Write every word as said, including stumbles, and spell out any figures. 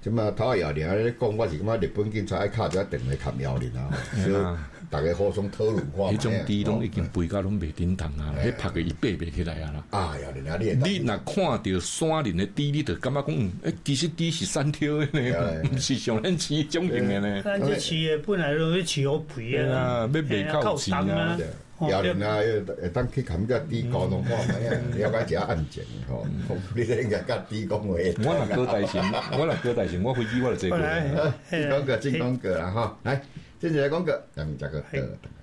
即嘛头摇铃咧讲，我是感觉日本警察爱敲一下电话砍摇铃啊，所以大家互相讨论看。 迄种猪拢已经肥甲拢袂叮当啊，迄拍个伊爬袂起来啊啦。 啊，摇铃啊，你你若看到山林的猪，你就感觉讲，诶，其实猪是三条的呢，毋是像咱饲种型的呢。 咱这饲的本来都是饲好肥的啊，要卖靠钱啊。 摇铃啊，会当去砍个猪沟拢看卖啊，了解一下案情吼。你应该甲猪讲话。 我若搁大神，我若搁大神，我飞机我就坐过。 进广告，进广告啦哈，来，接下来广告，咱们这个。